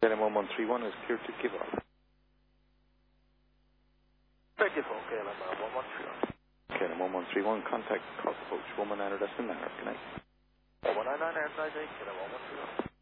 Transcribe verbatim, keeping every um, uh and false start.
K L M one one three one is cleared to give off. Thank you for K L M one one three one. K L M one one three one, contact Coast Coach one one nine Destin Manor. Good night. one one nine nine, K L M one one three one.